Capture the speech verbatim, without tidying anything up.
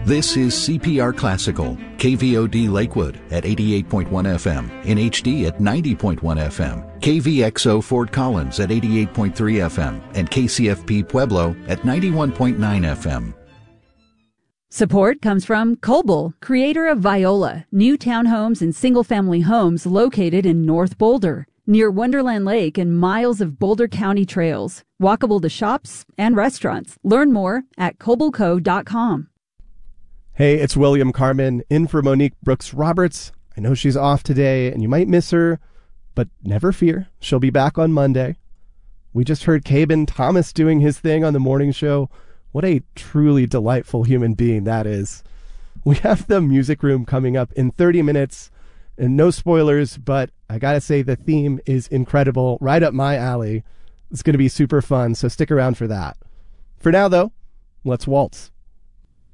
This is C P R Classical, K V O D Lakewood at eighty-eight point one F M, in H D at ninety point one F M, K V X O Fort Collins at eighty-eight point three F M, and K C F P Pueblo at ninety-one point nine F M. Support comes from Coble, creator of Viola, new townhomes and single-family homes located in North Boulder, near Wonderland Lake and miles of Boulder County trails, walkable to shops and restaurants. Learn more at coble co dot com. Hey, it's William Carmen, in for Monique Brooks Roberts. I know she's off today, and you might miss her, but never fear. She'll be back on Monday. We just heard Cabin Thomas doing his thing on the morning show. What a truly delightful human being that is. We have the music room coming up in thirty minutes, and no spoilers, but I gotta say the theme is incredible, right up my alley. It's going to be super fun, so stick around for that. For now, though, let's waltz.